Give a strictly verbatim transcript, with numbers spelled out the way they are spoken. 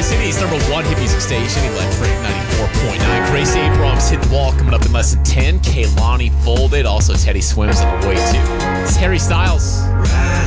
City's number one hit music station, Electric ninety-four point nine. Grace Abrams hit the wall coming up in less than ten. Kehlani folded. Also, Teddy Swims on the way too. It's Harry Styles.